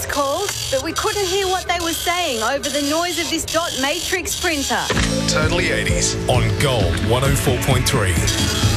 police called, but we couldn't hear what they were saying over the noise of this dot matrix printer. Totally 80s on Gold 104.3.